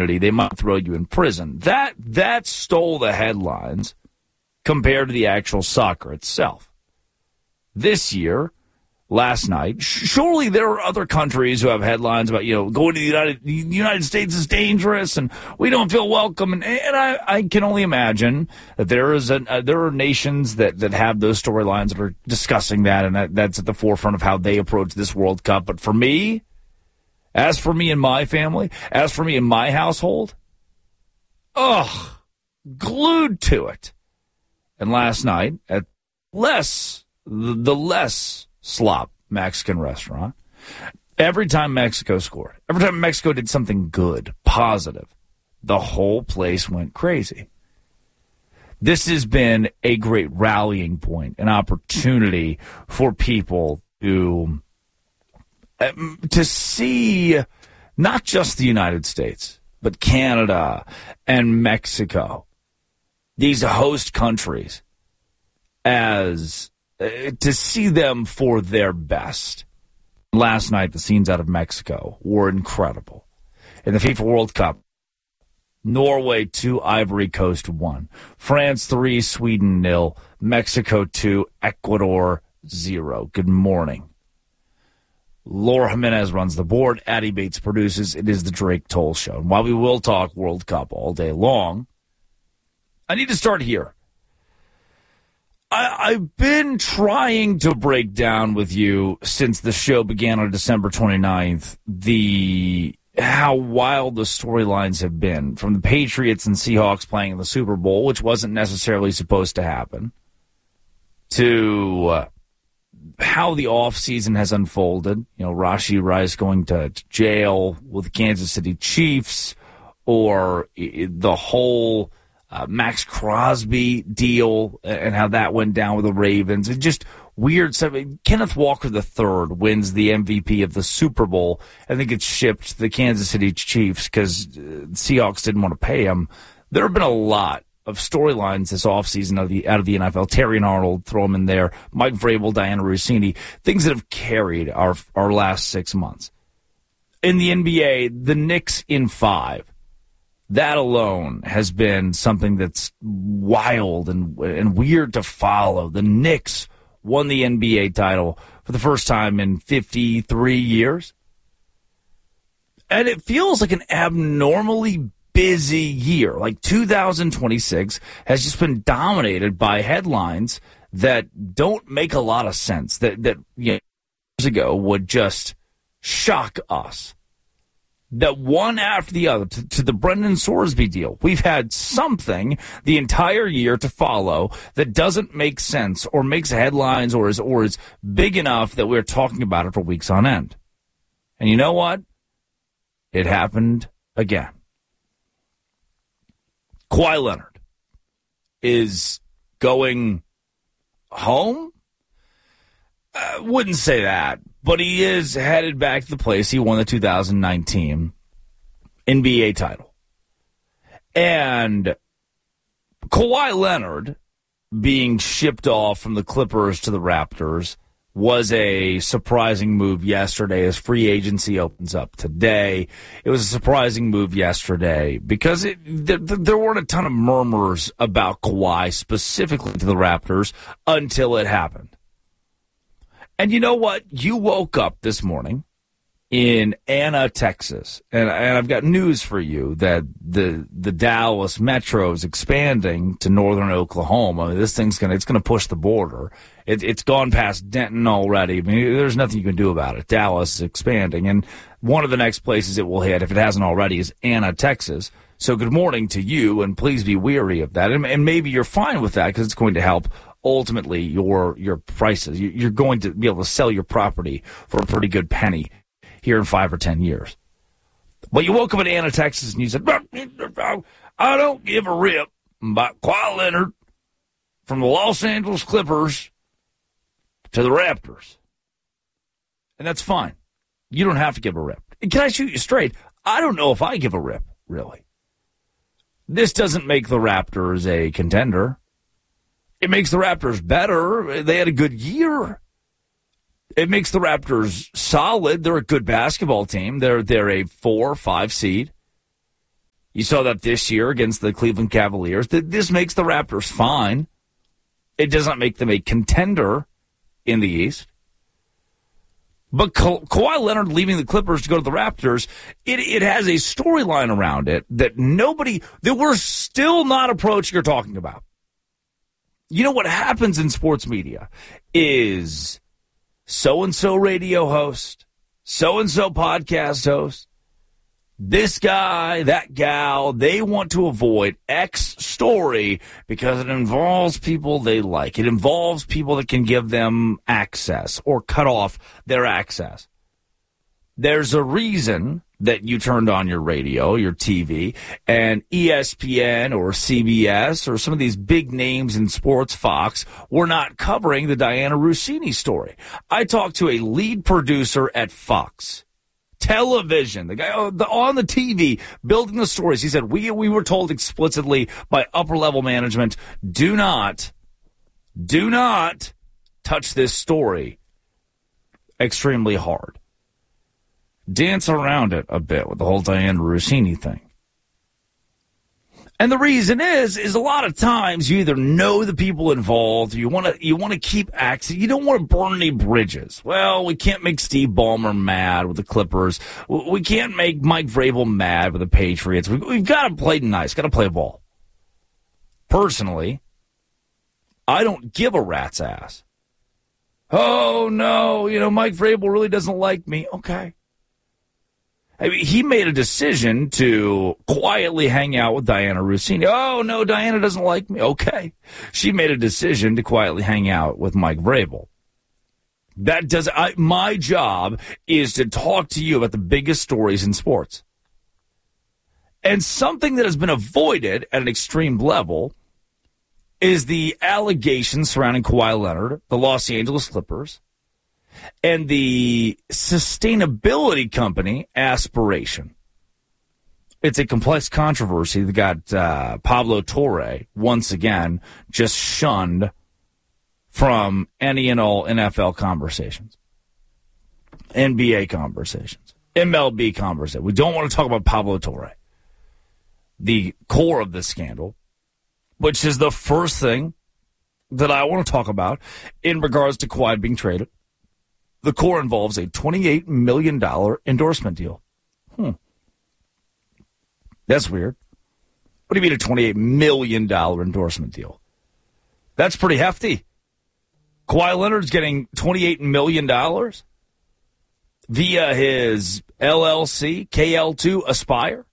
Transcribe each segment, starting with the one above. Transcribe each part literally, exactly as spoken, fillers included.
community. They might throw you in prison. That that stole the headlines compared to the actual soccer itself. This year, last night, surely there are other countries who have headlines about, you know, going to the United, the United States is dangerous and we don't feel welcome. And, and I, I can only imagine that there is a, uh, there are nations that, that have those storylines that are discussing that, and that, that's at the forefront of how they approach this World Cup. But for me, as for me and my family, as for me and my household, ugh, glued to it. And last night at less, the, the less slop Mexican restaurant, every time Mexico scored, every time Mexico did something good, positive, the whole place went crazy. This has been a great rallying point, an opportunity for people to, to see not just the United States, but Canada and Mexico, these host countries, as to see them for their best. Last night, the scenes out of Mexico were incredible. In the FIFA World Cup, Norway two, Ivory Coast one. France three, Sweden nil. Mexico two, Ecuador zero. Good morning. Laura Jimenez runs the board. Addie Bates produces. It is the Drake Toll Show. And while we will talk World Cup all day long, I need to start here. I, I've been trying to break down with you since the show began on December twenty-ninth the how wild the storylines have been, from the Patriots and Seahawks playing in the Super Bowl, which wasn't necessarily supposed to happen, to uh, how the offseason has unfolded. You know, Rashee Rice going to, to jail with the Kansas City Chiefs, or the whole Uh, Max Crosby deal and how that went down with the Ravens. And just weird stuff. Kenneth Walker the third wins the M V P of the Super Bowl. I think it's shipped to the Kansas City Chiefs because uh, the Seahawks didn't want to pay him. There have been a lot of storylines this offseason out of the out of the N F L. Terry and Arnold, throw him in there. Mike Vrabel, Diana Rossini, things that have carried our our last six months. In the N B A, the Knicks in five. That alone has been something that's wild and and weird to follow. The Knicks won the N B A title for the first time in fifty-three years. And it feels like an abnormally busy year. Like two thousand twenty-six has just been dominated by headlines that don't make a lot of sense, that, that you know, years ago would just shock us. That one after the other, to, to the Brendan Sorsby deal, we've had something the entire year to follow that doesn't make sense or makes headlines or is or is big enough that we're talking about it for weeks on end. And you know what? It happened again. Kawhi Leonard is going home? I wouldn't say that. But he is headed back to the place he won the two thousand nineteen N B A title. And Kawhi Leonard being shipped off from the Clippers to the Raptors was a surprising move yesterday as free agency opens up today. It was a surprising move yesterday because it, th- th- there weren't a ton of murmurs about Kawhi specifically to the Raptors until it happened. And you know what? You woke up this morning in Anna, Texas, and, and I've got news for you that the the Dallas Metro is expanding to northern Oklahoma. I mean, this thing's gonna it's gonna push the border. It, it's gone past Denton already. I mean, there's nothing you can do about it. Dallas is expanding, and one of the next places it will hit, if it hasn't already, is Anna, Texas. So good morning to you, and please be wary of that. And, and maybe you're fine with that because it's going to help. Ultimately, your your prices, you're going to be able to sell your property for a pretty good penny here in five or ten years. But you woke up in Anna, Texas, and you said, I don't give a rip about Kawhi Leonard from the Los Angeles Clippers to the Raptors. And that's fine. You don't have to give a rip. Can I shoot you straight? I don't know if I give a rip, really. This doesn't make the Raptors a contender. It makes the Raptors better. They had a good year. It makes the Raptors solid. They're a good basketball team. They're they're a four, five seed. You saw that this year against the Cleveland Cavaliers. This makes the Raptors fine. It does not make them a contender in the East. But Ka- Kawhi Leonard leaving the Clippers to go to the Raptors, it, it has a storyline around it that nobody, that we're still not approaching or talking about. You know what happens in sports media is so-and-so radio host, so-and-so podcast host, this guy, that gal, they want to avoid X story because it involves people they like. It involves people that can give them access or cut off their access. There's a reason that you turned on your radio, your T V, and E S P N or C B S or some of these big names in sports, Fox, were not covering the Diana Russini story. I talked to a lead producer at Fox Television, the guy on the T V building the stories. He said, we we were told explicitly by upper level management, do not, do not touch this story extremely hard. Dance around it a bit with the whole Diana Russini thing. And the reason is, is a lot of times you either know the people involved, you want to you want to keep access, you don't want to burn any bridges. Well, we can't make Steve Ballmer mad with the Clippers. We can't make Mike Vrabel mad with the Patriots. We, we've got to play nice, got to play ball. Personally, I don't give a rat's ass. Oh, no, you know, Mike Vrabel really doesn't like me. Okay. I mean, he made a decision to quietly hang out with Diana Russini. Oh, no, Diana doesn't like me. Okay. She made a decision to quietly hang out with Mike Vrabel. That does, I, my job is to talk to you about the biggest stories in sports. And something that has been avoided at an extreme level is the allegations surrounding Kawhi Leonard, the Los Angeles Clippers, and the sustainability company Aspiration. It's a complex controversy that got uh, Pablo Torre, once again, just shunned from any and all N F L conversations, N B A conversations, M L B conversations. We don't want to talk about Pablo Torre, the core of this scandal, which is the first thing that I want to talk about in regards to Kawhi being traded. The core involves a twenty-eight million dollars endorsement deal. Hmm. That's weird. What do you mean a twenty-eight million dollars endorsement deal? That's pretty hefty. Kawhi Leonard's getting twenty-eight million dollars via his L L C, K L two Aspire,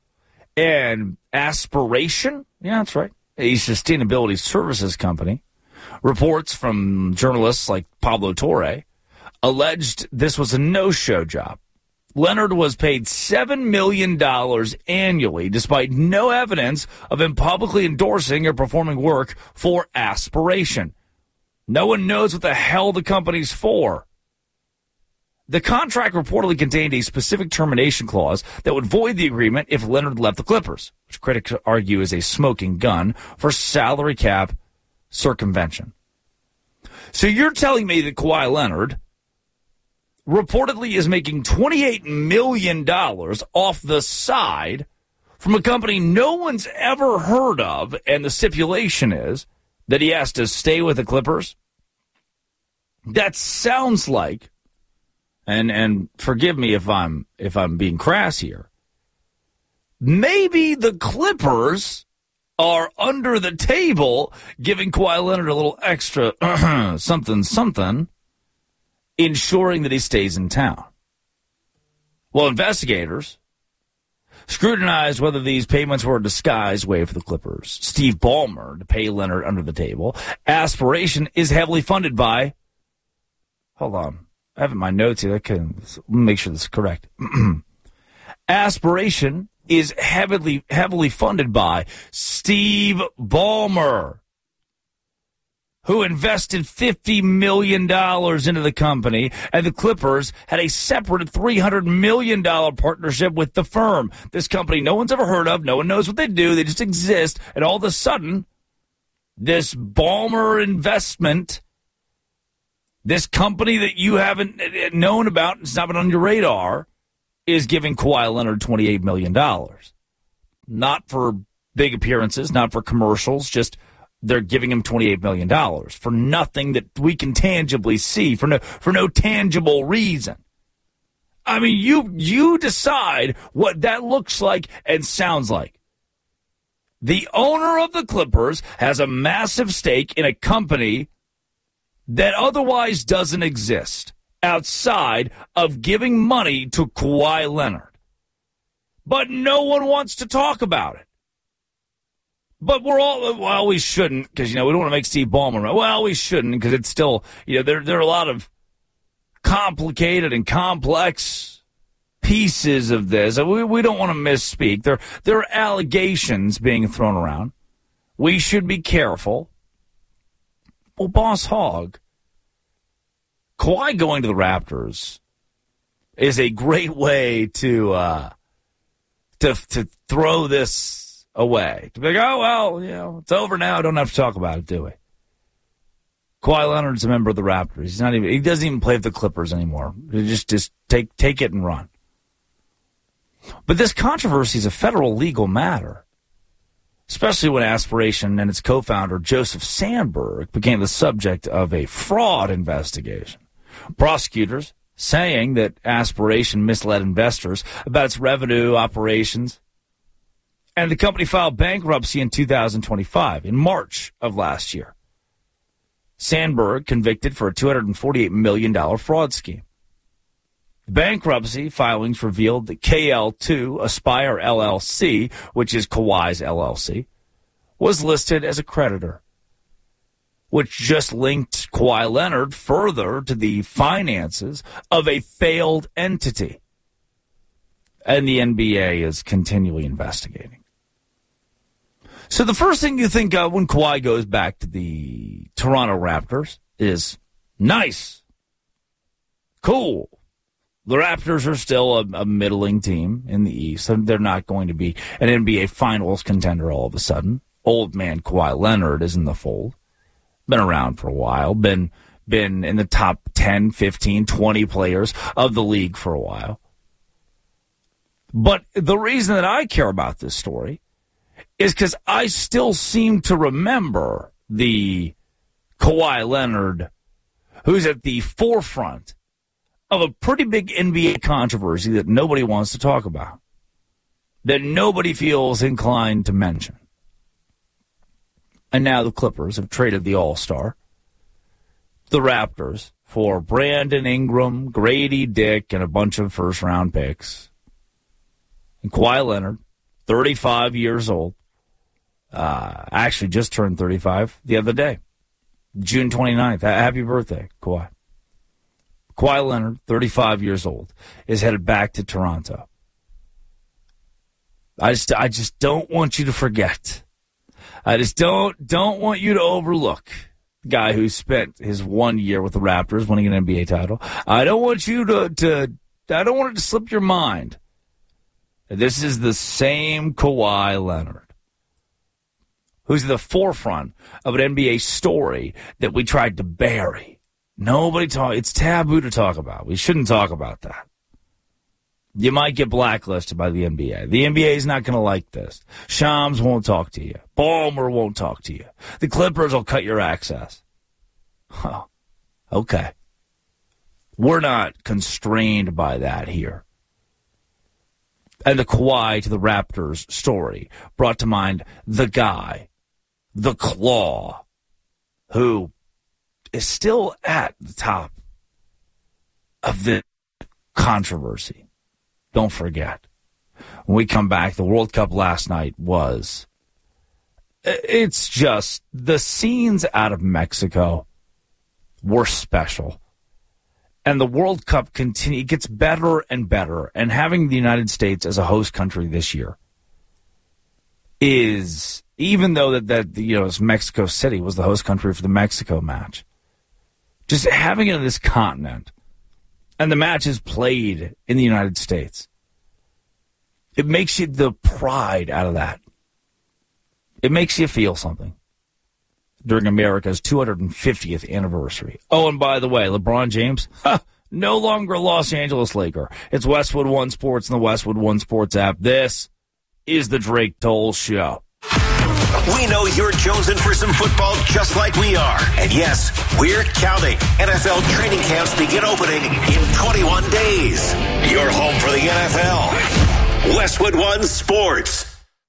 and Aspiration. Yeah, that's right. A sustainability services company. Reports from journalists like Pablo Torre alleged this was a no-show job. Leonard was paid seven million dollars annually, despite no evidence of him publicly endorsing or performing work for Aspiration. No one knows what the hell the company's for. The contract reportedly contained a specific termination clause that would void the agreement if Leonard left the Clippers, which critics argue is a smoking gun for salary cap circumvention. So you're telling me that Kawhi Leonard reportedly is making twenty-eight million dollars off the side from a company no one's ever heard of, and the stipulation is that he has to stay with the Clippers? That sounds like, and and forgive me if I'm if I'm being crass here, maybe the Clippers are under the table giving Kawhi Leonard a little extra something something, ensuring that he stays in town. Well, investigators scrutinized whether these payments were a disguised way for the Clippers, Steve Ballmer, to pay Leonard under the table. Aspiration is heavily funded by, hold on, I have it in my notes here. I can make sure this is correct. Aspiration is heavily heavily funded by Steve Ballmer, who invested fifty million dollars into the company, and the Clippers had a separate three hundred million dollars partnership with the firm. This company no one's ever heard of, no one knows what they do, they just exist, and all of a sudden, this Ballmer investment, this company that you haven't known about, it's not been on your radar, is giving Kawhi Leonard twenty-eight million dollars. not for big appearances, not for commercials, just they're giving him twenty-eight million dollars for nothing that we can tangibly see, for no for no tangible reason. I mean, you you decide what that looks like and sounds like. The owner of the Clippers has a massive stake in a company that otherwise doesn't exist outside of giving money to Kawhi Leonard. But no one wants to talk about it. But we're all, well, we shouldn't, because, you know, we don't want to make Steve Ballmer, right? Well, we shouldn't, because it's still, you know, there, there are a lot of complicated and complex pieces of this. We, we don't want to misspeak. There, there are allegations being thrown around. We should be careful. Well, Boss Hog, Kawhi going to the Raptors is a great way to uh, to to throw this away. To be like, oh, well, you know, it's over now. I don't have to talk about it, do we? Kawhi Leonard's a member of the Raptors. He's not even. He doesn't even play for the Clippers anymore. Just just take take it and run. But this controversy is a federal legal matter, especially when Aspiration and its co-founder, Joseph Sandberg, became the subject of a fraud investigation. Prosecutors saying that Aspiration misled investors about its revenue operations, and the company filed bankruptcy in two thousand twenty-five, in March of last year. Sandberg convicted for a two hundred forty-eight million dollars fraud scheme. Bankruptcy filings revealed that K L two Aspire L L C, which is Kawhi's L L C, was listed as a creditor, which just linked Kawhi Leonard further to the finances of a failed entity. And the N B A is continually investigating. So the first thing you think of when Kawhi goes back to the Toronto Raptors is nice, cool. The Raptors are still a, a middling team in the East, and they're not going to be an N B A Finals contender all of a sudden. Old man Kawhi Leonard is in the fold. Been around for a while. Been been in the top ten, fifteen, twenty players of the league for a while. But the reason that I care about this story is because I still seem to remember the Kawhi Leonard who's at the forefront of a pretty big N B A controversy that nobody wants to talk about, that nobody feels inclined to mention. And now the Clippers have traded the All-Star, the Raptors, for Brandon Ingram, Grady Dick, and a bunch of first-round picks. And Kawhi Leonard, thirty-five years old, uh, actually just turned thirty-five the other day, June twenty-ninth. Happy birthday, Kawhi. Kawhi Leonard, thirty-five years old, is headed back to Toronto. I just, I just don't want you to forget. I just don't, don't want you to overlook the guy who spent his one year with the Raptors winning an N B A title. I don't want you to, to I don't want it to slip your mind. This is the same Kawhi Leonard who's at the forefront of an N B A story that we tried to bury. Nobody talk. It's taboo to talk about. We shouldn't talk about that. You might get blacklisted by the N B A. The N B A is not going to like this. Shams won't talk to you. Ballmer won't talk to you. The Clippers will cut your access. Oh, okay. We're not constrained by that here. And the Kawhi to the Raptors story brought to mind the guy, the Claw, who is still at the top of the controversy. Don't forget. When we come back, the World Cup last night was, it's just, the scenes out of Mexico were special. And the World Cup continue, it gets better and better. And having the United States as a host country this year is, even though that, that you know, Mexico City was the host country for the Mexico match, just having it in this continent, and the match is played in the United States, it makes you the pride out of that. It makes you feel something during America's two hundred fiftieth anniversary. Oh, and by the way, LeBron James, huh, no longer a Los Angeles Laker. It's Westwood One Sports and the Westwood One Sports app. This is the Drake Toll Show. We know you're chosen for some football just like we are. And yes, we're counting. N F L training camps begin opening in twenty-one days. You're home for the N F L. Westwood One Sports.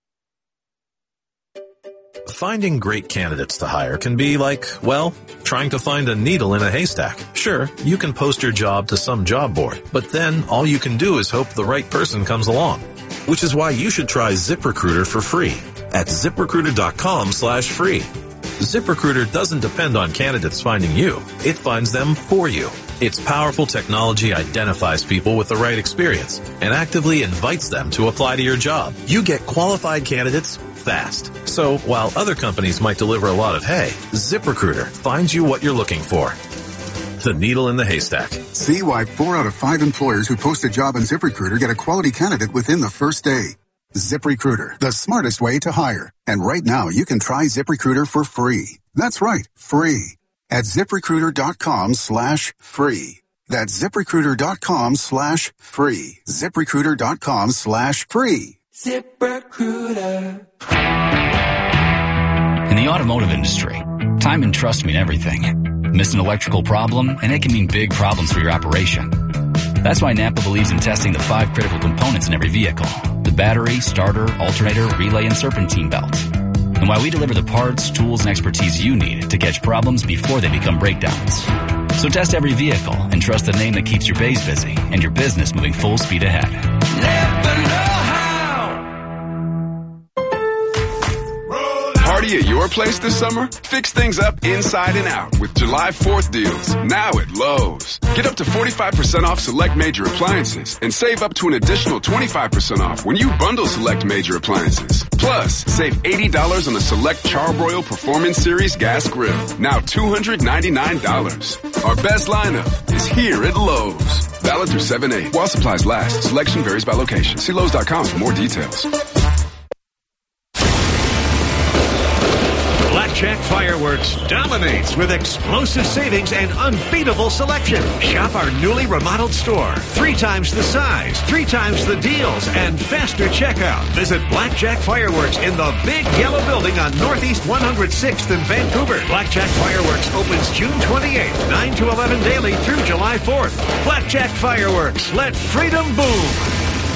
Finding great candidates to hire can be like, well, trying to find a needle in a haystack. Sure, you can post your job to some job board, but then all you can do is hope the right person comes along. Which is why you should try ZipRecruiter for free at ZipRecruiter.com slash free. ZipRecruiter doesn't depend on candidates finding you. It finds them for you. Its powerful technology identifies people with the right experience and actively invites them to apply to your job. You get qualified candidates fast. So while other companies might deliver a lot of hay, ZipRecruiter finds you what you're looking for. The needle in the haystack. See why four out of five employers who post a job on ZipRecruiter get a quality candidate within the first day. ZipRecruiter, the smartest way to hire. And right now, you can try ZipRecruiter for free. That's right, free. At ZipRecruiter.com slash free. That's ZipRecruiter.com slash free. ZipRecruiter.com slash free. ZipRecruiter. In the automotive industry, time and trust mean everything. Miss an electrical problem, and it can mean big problems for your operation. That's why Napa believes in testing the five critical components in every vehicle: the battery, starter, alternator, relay, and serpentine belt. And why we deliver the parts, tools, and expertise you need to catch problems before they become breakdowns. So test every vehicle and trust the name that keeps your bays busy and your business moving full speed ahead. Never know how. Party at your place this summer? Fix things up inside and out with July fourth deals, now at Lowe's. Get up to forty-five percent off select major appliances and save up to an additional twenty-five percent off when you bundle select major appliances. Plus, save eighty dollars on the select Charbroil Performance Series gas grill, now two hundred ninety-nine dollars. Our best lineup is here at Lowe's. Valid through seven eight. While supplies last, selection varies by location. See Lowe's dot com for more details. Blackjack Fireworks dominates with explosive savings and unbeatable selection. Shop our newly remodeled store. Three times the size, three times the deals, and faster checkout. Visit Blackjack Fireworks in the big yellow building on Northeast one hundred sixth in Vancouver. Blackjack Fireworks opens June twenty-eighth, nine to eleven daily through July fourth. Blackjack Fireworks, let freedom boom.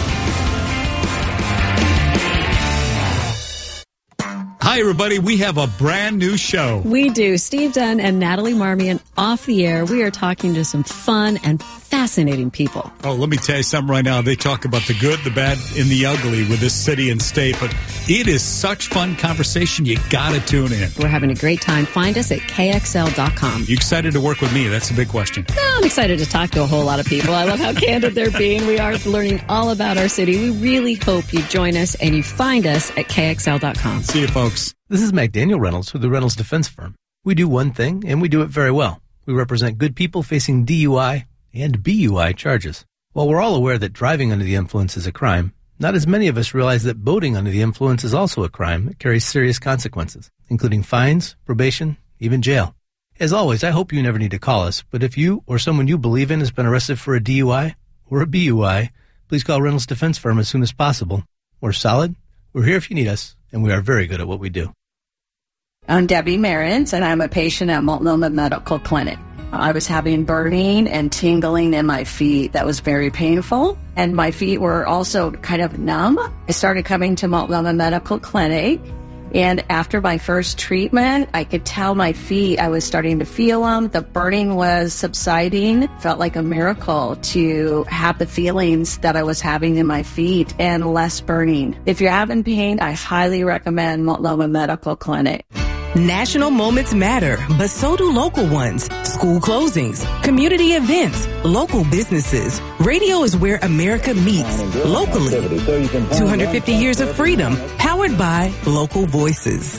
Hi, everybody. We have a brand new show. We do. Steve Dunn and Natalie Marmion off the air. We are talking to some fun and fascinating people. Oh, let me tell you something right now. They talk about the good, the bad, and the ugly with this city and state. But it is such fun conversation. You got to tune in. We're having a great time. Find us at K X L dot com. You excited to work with me? That's a big question. No, I'm excited to talk to a whole lot of people. I love how candid they're being. We are learning all about our city. We really hope you join us and you find us at K X L dot com. See you, folks. This is McDaniel Reynolds with the Reynolds Defense Firm. We do one thing, and we do it very well. We represent good people facing D U I and B U I charges. While we're all aware that driving under the influence is a crime, not as many of us realize that boating under the influence is also a crime that carries serious consequences, including fines, probation, even jail. As always, I hope you never need to call us, but if you or someone you believe in has been arrested for a D U I or a B U I, please call Reynolds Defense Firm as soon as possible. We're solid, we're here if you need us, and we are very good at what we do. I'm Debbie Marins, and I'm a patient at Multnomah Medical Clinic. I was having burning and tingling in my feet. That was very painful, and my feet were also kind of numb. I started coming to Multnomah Medical Clinic, and after my first treatment, I could tell my feet, I was starting to feel them. The burning was subsiding. Felt like a miracle to have the feelings that I was having in my feet and less burning. If you're having pain, I highly recommend Multnomah Medical Clinic. National moments matter, but so do local ones. School closings, community events, local businesses. Radio is where America meets, locally. two hundred fifty years of freedom, powered by local voices.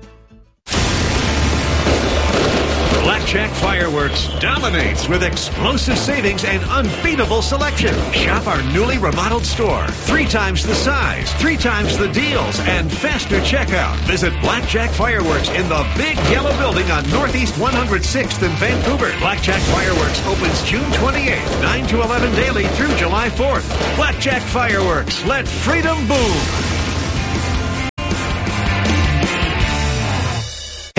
Blackjack Fireworks dominates with explosive savings and unbeatable selection. Shop our newly remodeled store. Three times the size, three times the deals, and faster checkout. Visit Blackjack Fireworks in the big yellow building on Northeast one hundred sixth in Vancouver. Blackjack Fireworks opens June twenty-eighth, nine to eleven daily through July fourth. Blackjack Fireworks, let freedom boom.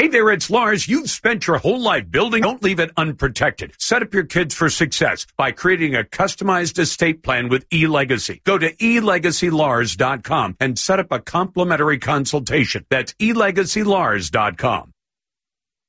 there, it's Lars. You've spent your whole life building. Don't leave it unprotected. Set up your kids for success by creating a customized estate plan with eLegacy. Go to e legacy lars dot com and set up a complimentary consultation. That's e legacy lars dot com.